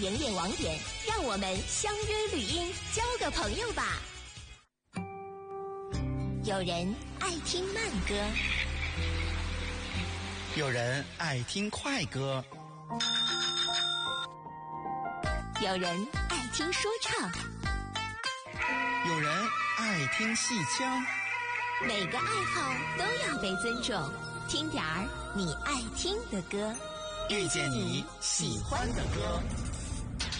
营业网点，让我们相约绿茵，交个朋友吧。有人爱听慢歌， 有人爱听快歌， 有人爱听说唱， 有人爱听戏腔。 每个爱好都要被尊重，听点儿你爱听的歌， 遇见你喜欢的歌。